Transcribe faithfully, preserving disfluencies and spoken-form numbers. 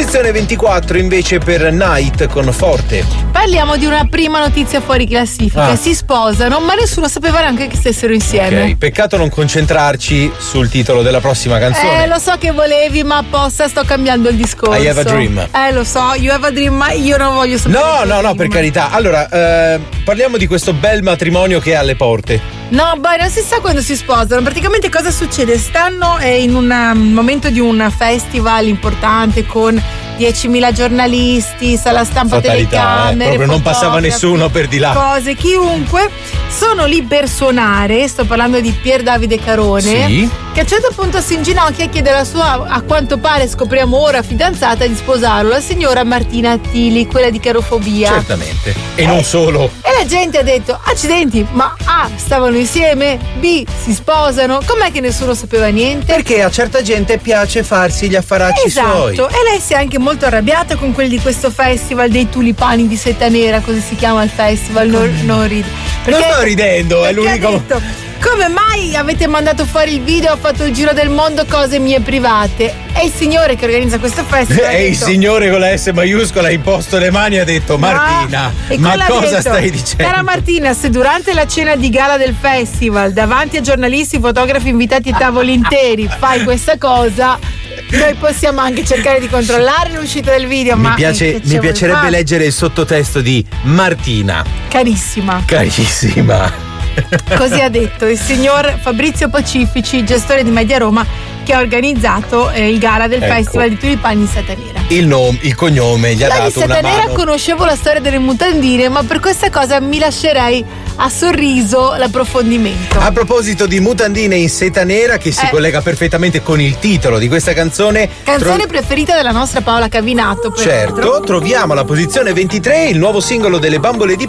Posizione ventiquattro invece per Night con Forte. Parliamo di una prima notizia fuori classifica. Ah. Si sposano, ma nessuno sapeva neanche che stessero insieme. Ok, peccato non concentrarci sul titolo della prossima canzone. Eh, lo so che volevi, ma apposta sto cambiando il discorso. I have a dream. Eh, lo so, you have a dream, ma io non voglio sapere. No, il no, no, dream. per carità. Allora, eh, parliamo di questo bel matrimonio che è alle porte. No, beh, non si sa quando si sposano. Praticamente cosa succede? Stanno eh, in un um, momento di un festival importante con diecimila giornalisti, sala stampa, Fatalità, telecamere, eh. Proprio non passava fotografi, nessuno per di là. Cose, chiunque. Sono lì per suonare. Sto parlando di Pier Davide Carone. Sì. Che a un certo punto si inginocchia e chiede alla sua, a quanto pare scopriamo ora, fidanzata, di sposarlo, la signora Martina Attili, quella di Carofobia. Certamente. E non solo. E la gente ha detto, accidenti, ma A, stavano insieme, B, si sposano, com'è che nessuno sapeva niente? Perché a certa gente piace farsi gli affaracci Esatto, suoi. e lei si è anche molto arrabbiata con quelli di questo festival dei tulipani di seta nera, così si chiama il festival, non, non ride. Non sto ridendo, è perché l'unico. ha detto, come mai avete mandato fuori il video, ho fatto il giro del mondo, cose mie private? E il signore che organizza questo festival ha E il detto, signore con la S maiuscola ha imposto le mani e ha detto: Martina, e ma quella ha cosa detto, stai dicendo? Cara Martina, se durante la cena di gala del festival, davanti a giornalisti, fotografi invitati a tavoli interi, fai questa cosa, noi possiamo anche cercare di controllare l'uscita del video. Mi, ma piace, che ci mi vuoi piacerebbe fare? leggere il sottotesto di Martina. Carissima. Carissima. Così ha detto il signor Fabrizio Pacifici, gestore di Media Roma, che ha organizzato eh, il gala del Ecco. Festival di Tulipani in seta nera. Il nome, il cognome gli ha Io di dato una seta nera mano. conoscevo la storia delle mutandine, ma per questa cosa mi lascerei a sorriso l'approfondimento. A proposito di mutandine in seta nera, che si Eh. collega perfettamente con il titolo di questa canzone. Canzone tro- preferita della nostra Paola Cavinato, peraltro. Certo, troviamo alla posizione ventitré il nuovo singolo delle Bambole di